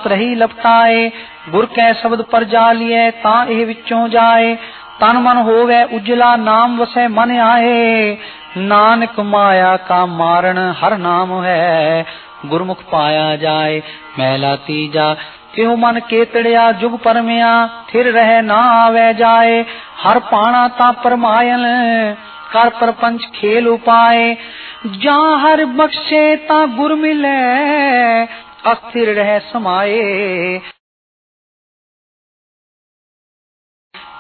ਆਪ ਰਹੀ ਲਪਟਾਏ। ਗੁਰ ਕੈ ਸ਼ਬਦ ਪਰ ਜਾ ਲਿਐ ਤਾਂ ਇਹ ਵਿੱਚੋਂ ਜਾਏ। ਤਨ ਮਨ ਹੋਵੇ ਉਜਲਾ ਨਾਮ ਵਸੈ ਮਨ ਆਏ। ਨਾਨਕ ਮਾਇਆ ਕਾ ਮਾਰਨ ਹਰ ਨਾਮ ਹੈ। ਗੁਰਮੁਖ ਪਾਇਆ ਜਾਏ। ਮਹਿਲਾ ਤੀਜਾ ਕਿਉ ਮਨ ਕੇਤੜਿਆ ਜੁਗ ਪਰਮਿਆ ਥਿਰ ਰਹਿ ਨਾ ਆਵੇ ਜਾਏ। ਹਰ ਪਾਣਾ ਤਾਂ ਪਰਮਾਇਨ ਕਰ ਪਰਪੰਚ ਖੇਲ ਉਪਾਏ। ਜਾਂ ਹਰ ਬਖਸ਼ੇ ਤਾਂ ਗੁਰ ਮਿਲੇ ਅਸਥਿਰ ਰਹਿ ਸਮਾਏ।